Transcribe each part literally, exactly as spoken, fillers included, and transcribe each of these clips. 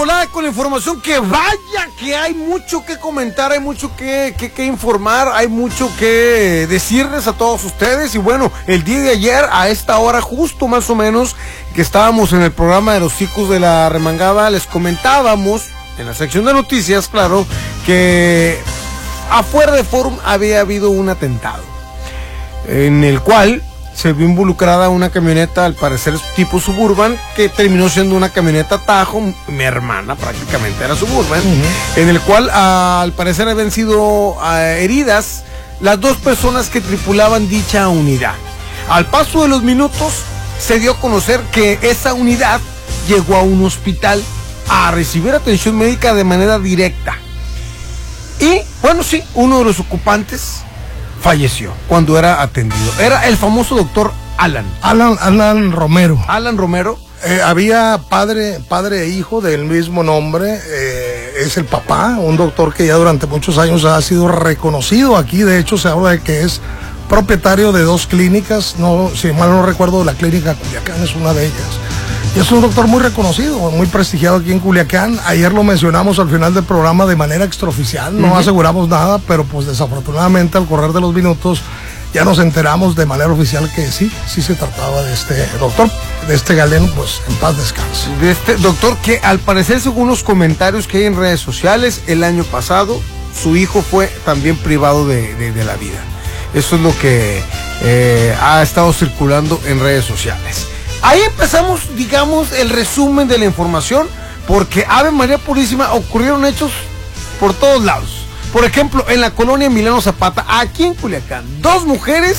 volada con la información que vaya que hay mucho que comentar, hay mucho que, que, que informar, hay mucho que decirles a todos ustedes. Y bueno, el día de ayer a esta hora justo más o menos que estábamos en el programa de los hijos de la remangada, les comentábamos en la sección de noticias, claro, que afuera de Forum había habido un atentado en el cual se vio involucrada una camioneta, al parecer tipo Suburban, que terminó siendo una camioneta Tajo. Mi hermana prácticamente era Suburban, uh-huh. En el cual a, al parecer habían sido a, heridas las dos personas que tripulaban dicha unidad. Al paso de los minutos se dio a conocer que esa unidad llegó a un hospital a recibir atención médica de manera directa. Y bueno, sí, uno de los ocupantes falleció cuando era atendido. Era el famoso doctor Alan. Alan, Alan Romero. Alan Romero. Eh, había padre, padre e hijo del mismo nombre. Eh, es el papá, un doctor que ya durante muchos años ha sido reconocido aquí. De hecho, se habla de que es propietario de dos clínicas. No, si mal no recuerdo, la clínica Culiacán es una de ellas. Y es un doctor muy reconocido, muy prestigiado aquí en Culiacán. Ayer lo mencionamos al final del programa de manera extraoficial, no uh-huh. aseguramos nada, pero pues desafortunadamente al correr de los minutos ya nos enteramos de manera oficial que sí, sí se trataba de este doctor, de este Galeno, pues en paz descanse. De este doctor que al parecer, según los comentarios que hay en redes sociales, el año pasado su hijo fue también privado de, de, de la vida. Eso es lo que eh, ha estado circulando en redes sociales. Ahí empezamos, digamos, el resumen de la información, porque Ave María Purísima, ocurrieron hechos por todos lados. Por ejemplo, en la colonia Emiliano Zapata, aquí en Culiacán, dos mujeres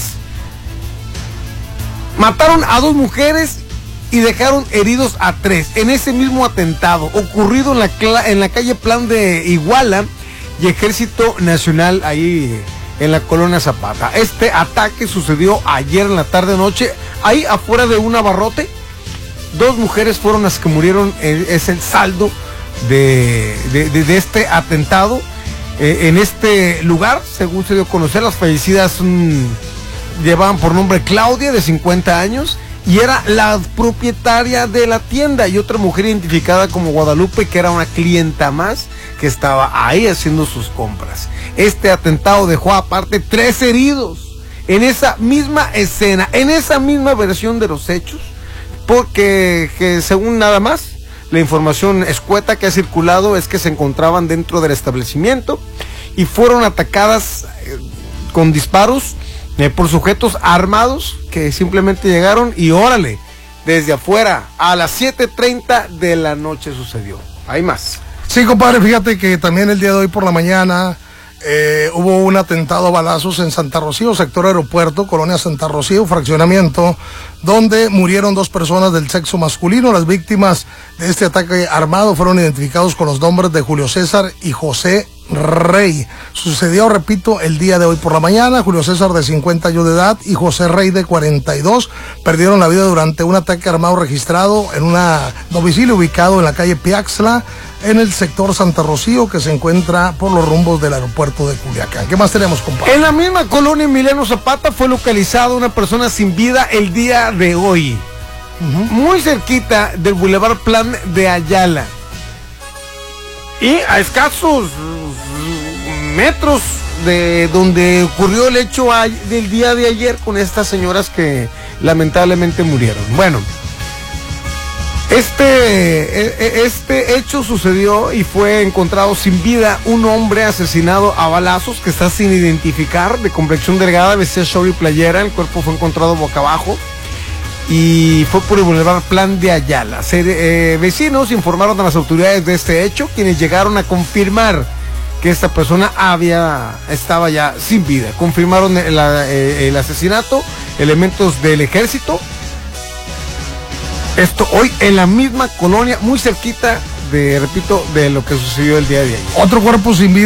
mataron a dos mujeres y dejaron heridos a tres en ese mismo atentado ocurrido en la, en la calle Plan de Iguala y Ejército Nacional ahí en la colonia Zapata. Este ataque sucedió ayer en la tarde-noche, ahí afuera de un abarrote. Dos mujeres fueron las que murieron, es el saldo de, de, de, de este atentado. Eh, en este lugar, según se dio a conocer, las fallecidas mmm, llevaban por nombre Claudia, de cincuenta años, y era la propietaria de la tienda, y otra mujer identificada como Guadalupe, que era una clienta más que estaba ahí haciendo sus compras. Este atentado dejó aparte tres heridos en esa misma escena, en esa misma versión de los hechos, porque que según nada más la información escueta que ha circulado es que se encontraban dentro del establecimiento y fueron atacadas eh, con disparos eh, por sujetos armados que simplemente llegaron y órale, desde afuera a las siete treinta de la noche sucedió. Hay más. Sí, compadre, fíjate que también el día de hoy por la mañana eh, hubo un atentado a balazos en Santa Rocío, sector aeropuerto, colonia Santa Rocío, fraccionamiento, donde murieron dos personas del sexo masculino. Las víctimas de este ataque armado fueron identificados con los nombres de Julio César y José Rey. Sucedió, repito, el día de hoy por la mañana. Julio César, de cincuenta años de edad, y José Rey, de cuarenta y dos, perdieron la vida durante un ataque armado registrado en un domicilio ubicado en la calle Piaxla, en el sector Santa Rocío, que se encuentra por los rumbos del aeropuerto de Culiacán. ¿Qué más tenemos, compadre? En la misma colonia Emiliano Zapata fue localizada una persona sin vida el día de hoy, uh-huh. muy cerquita del Boulevard Plan de Ayala, y a escasos metros de donde ocurrió el hecho del día de ayer con estas señoras que lamentablemente murieron. Bueno, este, este hecho sucedió y fue encontrado sin vida un hombre asesinado a balazos que está sin identificar, de complexión delgada, vestía short y playera. El cuerpo fue encontrado boca abajo y fue por el Boulevard Plan de Ayala. Se, eh, vecinos informaron a las autoridades de este hecho, quienes llegaron a confirmar que esta persona había estaba ya sin vida. Confirmaron el, el, el asesinato elementos del ejército. Esto hoy en la misma colonia, muy cerquita de, repito, de lo que sucedió el día de ayer. Otro cuerpo sin vida.